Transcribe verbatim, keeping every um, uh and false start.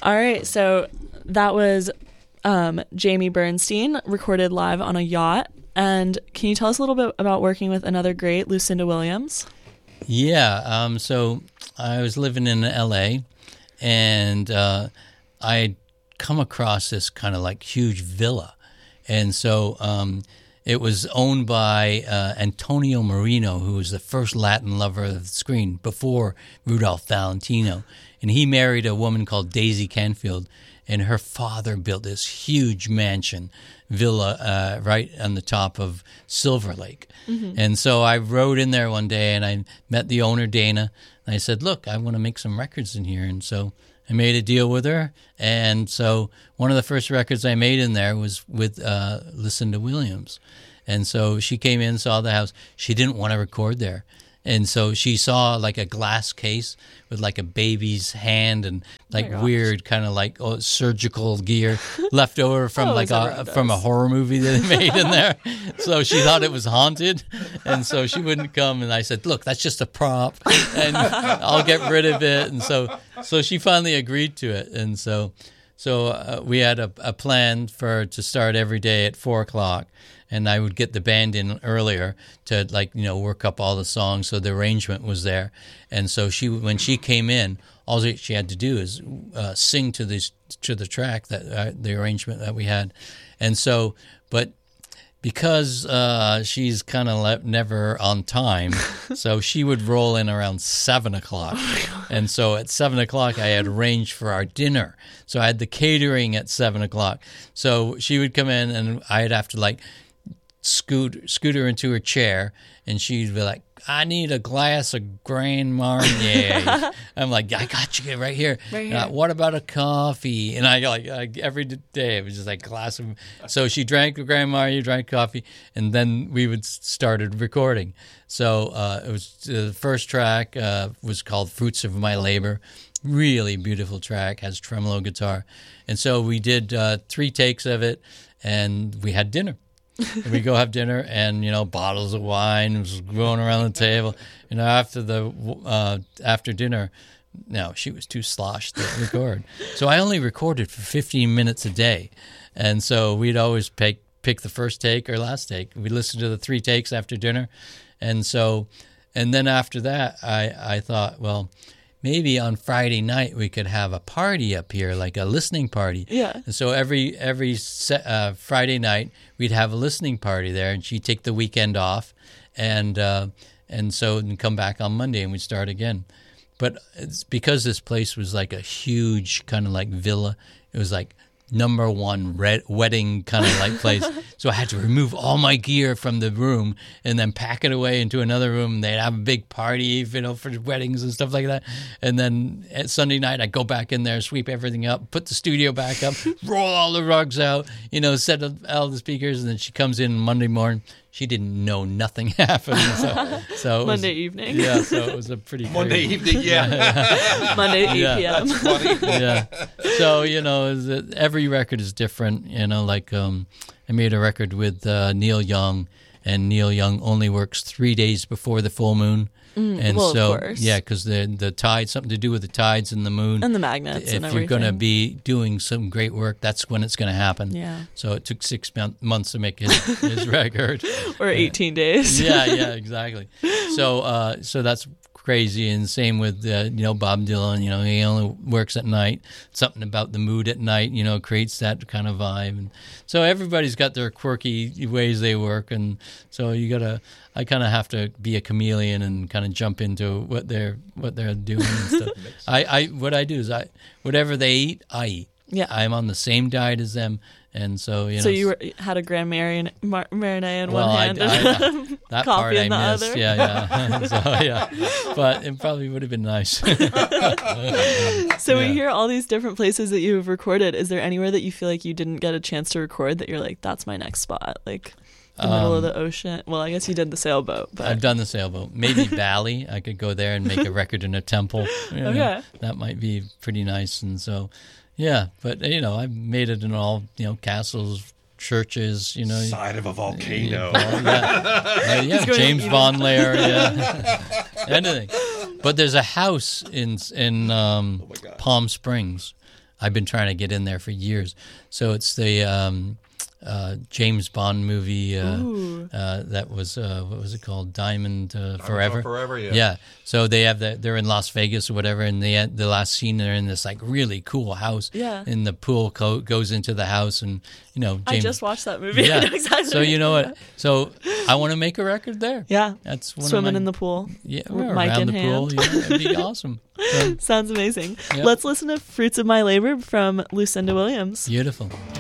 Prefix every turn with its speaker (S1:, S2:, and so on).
S1: All right, so that was um, Jamie Bernstein, recorded live on a yacht. And can you tell us a little bit about working with another great, Lucinda Williams?
S2: Yeah, um, so I was living in L A, and uh, I'd come across this kind of like huge villa. And so um, it was owned by uh, Antonio Marino, who was the first Latin lover of the screen before Rudolph Valentino. And he married a woman called Daisy Canfield, and her father built this huge mansion villa uh, right on the top of Silver Lake. Mm-hmm. And so I rode in there one day, and I met the owner, Dana, and I said, look, I want to make some records in here. And so I made a deal with her. And so one of the first records I made in there was with uh, Lucinda Williams. And so she came in, saw the house. She didn't want to record there. And so she saw like a glass case with like a baby's hand and like oh weird kind of like oh, surgical gear left over from oh, like a, from a horror movie that they made in there. So she thought it was haunted, and so she wouldn't come. And I said, "Look, that's just a prop, and I'll get rid of it." And so so she finally agreed to it. And so so uh, we had a, a plan for her to start every day at four o'clock. And I would get the band in earlier to, like, you know, work up all the songs, so the arrangement was there. And so she, when she came in, all she had to do is uh, sing to this to the track that uh, the arrangement that we had. And so, but because uh, she's kind of le- never on time, so she would roll in around seven o'clock. Oh and so at seven o'clock, I had arranged for our dinner. So I had the catering at seven o'clock. So she would come in, and I'd have to like. Scoot, scoot her into her chair, and she'd be like, I need a glass of Grand Marnier. I'm like, I got you right here. Right here. Uh, what about a coffee? And I like, like every day it was just like a glass of. So she drank the Grand Marnier, drank coffee, and then we would started recording. So uh, it was uh, the first track uh, was called "Fruits of My Labor." Really beautiful track, has tremolo guitar, and so we did uh, three takes of it, and we had dinner. And we go have dinner, and you know, bottles of wine was going around the table. You know, after the uh, after dinner, no, she was too sloshed to record. So I only recorded for fifteen minutes a day, and so we'd always pick pick the first take or last take. We listened to the three takes after dinner, and so, and then after that, I I thought, well, maybe on Friday night we could have a party up here, like a listening party.
S1: Yeah.
S2: And so every every uh, Friday night we'd have a listening party there, and she'd take the weekend off, and uh, and so and come back on Monday, and we'd start again. But it's because this place was like a huge kind of like villa. It was like number one red wedding kind of like place. So I had to remove all my gear from the room and then pack it away into another room. They'd have a big party, you know, for weddings and stuff like that. And then at Sunday night, I'd go back in there, sweep everything up, put the studio back up, roll all the rugs out, you know, set up all the speakers. And then she comes in Monday morning. She didn't know nothing happened. So, so it
S1: Monday
S2: was,
S1: evening.
S2: Yeah, so it was a pretty
S3: Monday
S2: crazy.
S3: evening, yeah.
S2: yeah.
S1: Monday eight
S2: yeah.
S1: p.m.
S3: That's funny.
S2: Yeah. So, you know, every record is different. You know, like um, I made a record with uh, Neil Young, and Neil Young only works three days before the full moon.
S1: Mm,
S2: and
S1: well,
S2: so,
S1: of course.
S2: yeah, because the the tide, something to do with the tides and the moon.
S1: And the magnets
S2: if
S1: and
S2: you're going to
S1: everything.
S2: be doing some great work, that's when it's going to happen.
S1: Yeah.
S2: So it took six mon- months to make his, his record.
S1: Or eighteen days.
S2: yeah, yeah, exactly. So, uh, so that's crazy. And same with uh, you know, Bob Dylan. You know, he only works at night. Something about the mood at night, you know, creates that kind of vibe. And so everybody's got their quirky ways they work, and so you gotta. I kind of have to be a chameleon and kind of jump into what they're what they're doing and stuff. I, I what I do is I whatever they eat, I eat.
S1: Yeah.
S2: I'm on the same diet as them. And so, you know.
S1: So you were, had a Grand Marin, Mar- Marinade in
S2: well,
S1: one hand
S2: I, I,
S1: and
S2: that
S1: coffee
S2: part
S1: in
S2: I
S1: the
S2: missed.
S1: other.
S2: Yeah, yeah. so, yeah. But it probably would have been nice.
S1: So
S2: yeah.
S1: we hear all these different places that you have recorded. Is there anywhere that you feel like you didn't get a chance to record that you're like, that's my next spot? Like the middle
S2: Um,
S1: of the ocean? Well, I guess you did the sailboat. But
S2: I've done the sailboat. Maybe Bali. I could go there and make a record in a temple. You know,
S1: Okay.
S2: that might be pretty nice. And so, yeah. But, you know, I've made it in all, you know, castles, churches, you know.
S3: Side of a volcano.
S2: Yeah, yeah. Uh, yeah.
S1: going
S2: James
S1: even-
S2: Bond lair, yeah. Anything. But there's a house in in um,
S3: Oh my God.
S2: Palm Springs, I've been trying to get in there for years. So it's the um, uh, James Bond movie uh, uh, that was uh, what was it called? Diamond uh, Forever.
S3: Forever, yeah.
S2: Yeah. So they have the, they're in Las Vegas or whatever, and they the last scene they're in this like really cool house.
S1: Yeah.
S2: And the pool co- goes into the house, and you know James.
S1: I just watched that movie.
S2: Yeah.
S1: I know exactly
S2: So you know what? So I want to make a record there.
S1: Yeah.
S2: That's one
S1: Swimming
S2: of my,
S1: in the pool.
S2: yeah,
S1: with
S2: or
S1: mic
S2: around
S1: in
S2: the pool.
S1: hand.
S2: Yeah, that'd be awesome. So,
S1: Sounds amazing.
S2: Yep.
S1: Let's listen to Fruits of My Labor from Lucinda Williams.
S2: beautiful.